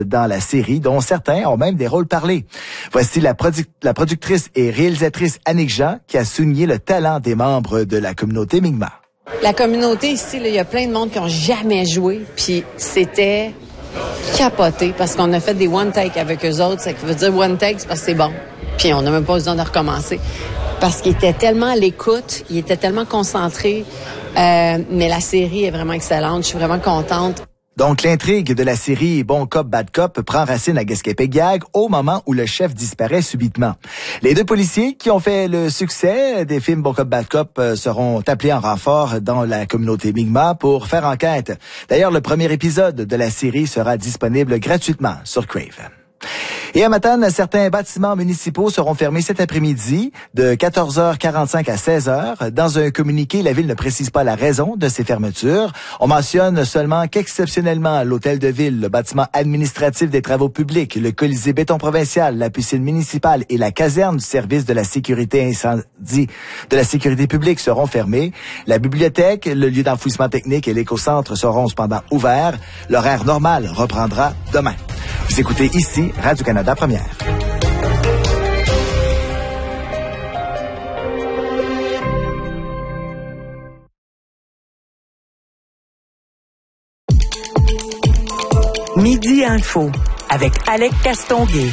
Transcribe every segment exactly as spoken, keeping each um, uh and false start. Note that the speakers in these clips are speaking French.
dans la série, dont certains ont même des rôles parlés. Voici la, produ- la productrice et réalisatrice Annick Jean qui a souligné le talent des membres de la communauté Mi'kmaq. La communauté ici, il y a plein de monde qui ont jamais joué, puis c'était capoté parce qu'on a fait des one take avec eux autres. Ça veut dire one take, c'est parce que c'est bon. Puis on n'a même pas besoin de recommencer. Parce qu'ils étaient tellement à l'écoute, ils étaient tellement concentrés. Euh, mais la série est vraiment excellente. Je suis vraiment contente. Donc, l'intrigue de la série Bon Cop, Bad Cop prend racine à Gaspé-Pégag au moment où le chef disparaît subitement. Les deux policiers qui ont fait le succès des films Bon Cop, Bad Cop seront appelés en renfort dans la communauté Mi'kmaq pour faire enquête. D'ailleurs, le premier épisode de la série sera disponible gratuitement sur Crave. Et à Matane, certains bâtiments municipaux seront fermés cet après-midi de quatorze heures quarante-cinq à seize heures. Dans un communiqué, la ville ne précise pas la raison de ces fermetures. On mentionne seulement qu'exceptionnellement, l'hôtel de ville, le bâtiment administratif des travaux publics, le Colisée béton provincial, la piscine municipale et la caserne du service de la sécurité incendie de la sécurité publique seront fermés. La bibliothèque, le lieu d'enfouissement technique et l'écocentre seront cependant ouverts. L'horaire normal reprendra demain. Vous écoutez ici Radio-Canada Première. Midi Info avec Alec Castonguay.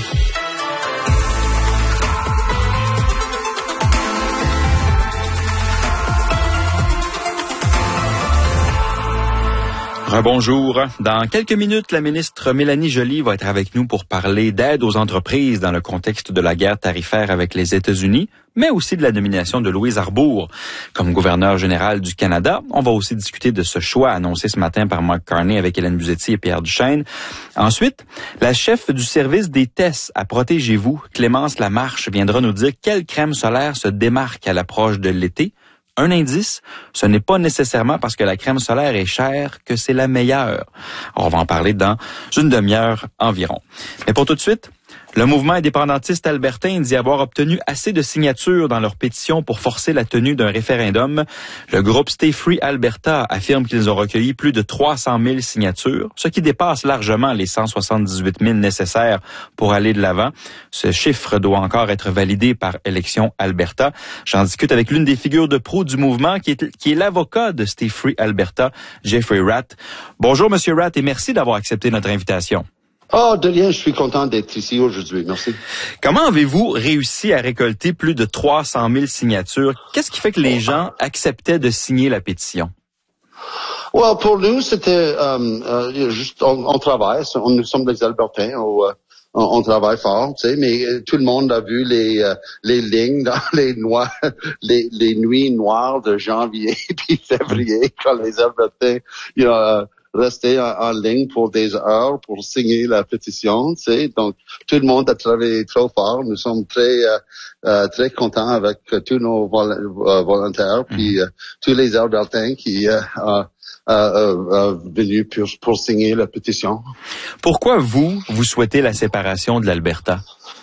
Rebonjour. Dans quelques minutes, la ministre Mélanie Joly va être avec nous pour parler d'aide aux entreprises dans le contexte de la guerre tarifaire avec les États-Unis, mais aussi de la nomination de Louise Arbour comme gouverneur général du Canada. On va aussi discuter de ce choix annoncé ce matin par Mark Carney avec Hélène Buzetti et Pierre Duchesne. Ensuite, la chef du service des tests à Protégez-vous, Clémence Lamarche, viendra nous dire quelle crème solaire se démarque à l'approche de l'été. Un indice, ce n'est pas nécessairement parce que la crème solaire est chère que c'est la meilleure. Alors, on va en parler dans une demi-heure environ. Mais pour tout de suite, le mouvement indépendantiste albertain dit avoir obtenu assez de signatures dans leur pétition pour forcer la tenue d'un référendum. Le groupe Stay Free Alberta affirme qu'ils ont recueilli plus de trois cent mille signatures, ce qui dépasse largement les cent soixante-dix-huit mille nécessaires pour aller de l'avant. Ce chiffre doit encore être validé par Élections Alberta. J'en discute avec l'une des figures de proue du mouvement, qui est, qui est l'avocat de Stay Free Alberta, Jeffrey Ratt. Bonjour, Monsieur Ratt, et merci d'avoir accepté notre invitation. Oh, de rien, je suis content d'être ici aujourd'hui. Merci. Comment avez-vous réussi à récolter plus de trois cent mille signatures? Qu'est-ce qui fait que les gens acceptaient de signer la pétition? Well, pour nous, c'était euh, euh, juste, on, on travaille, on, nous sommes des Albertains, on, on, on travaille fort, tu sais, mais euh, tout le monde a vu les euh, les lignes dans les noirs, les, les nuits noires de janvier puis février, quand les Albertains, you know, euh, rester en, en ligne pour des heures pour signer la pétition, tu sais. Donc, tout le monde a travaillé trop fort. Nous sommes très euh, euh, très contents avec euh, tous nos vol- euh, volontaires, mmh. puis euh, tous les Albertains qui euh, euh, euh, euh, venus pour, pour signer la pétition. Pourquoi vous, vous souhaitez la séparation de l'Alberta?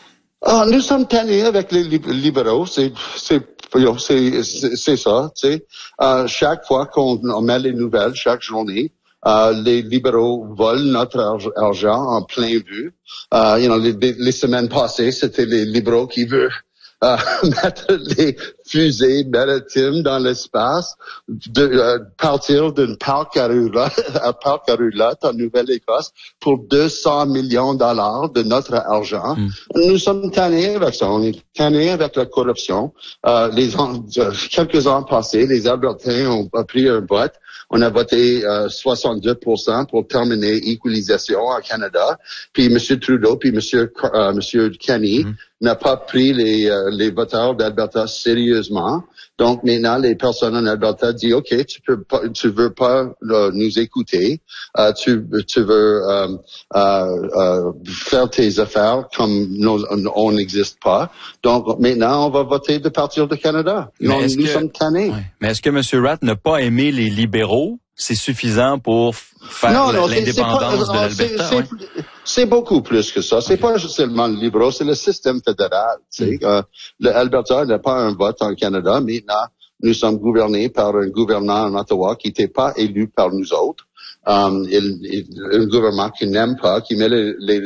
Uh, nous sommes tannés avec les libéraux, c'est c'est c'est c'est, c'est ça, tu sais. Uh, chaque fois qu'on on met les nouvelles, chaque journée, Uh, les libéraux volent notre ar- argent en plein vue. Uh, you know, les, les semaines passées, c'était les libéraux qui veulent uh, mettre les fusées maritimes dans l'espace, de uh, partir d'une parc à roulotte, à parc à roulotte en Nouvelle-Écosse pour deux cents millions de dollars de notre argent. Mm. Nous sommes tannés avec ça. On est tannés avec la corruption. Uh, les ans, uh, quelques ans passés, les Albertains ont pris un vote. On a voté euh, soixante-deux pour cent pour terminer l'équalisation au Canada. Puis M. Trudeau, puis M. Euh, M. Kenney mm-hmm. n'a pas pris les, euh, les voteurs d'Alberta sérieusement. Donc maintenant, les personnes en Alberta disent, OK, tu peux pas, tu veux pas euh, nous écouter, euh, tu, tu veux euh, euh, euh, faire tes affaires comme nous, on n'existe pas. Donc maintenant, on va voter de partir du Canada. Donc, nous que, sommes tannés. Ouais. Mais est-ce que M. Ratt n'a pas aimé les libéraux? C'est suffisant pour faire non, non, l'indépendance c'est, c'est pas, de l'Alberta? C'est, ouais. c'est, c'est beaucoup plus que ça. C'est okay. Pas seulement le libéraux, c'est le système fédéral. Tu sais, mm. euh, l'Alberta n'a pas un vote en Canada. Maintenant, nous sommes gouvernés par un gouverneur en Ottawa qui n'était pas élu par nous autres. Um, il, il, un gouvernement qui n'aime pas, qui met les, les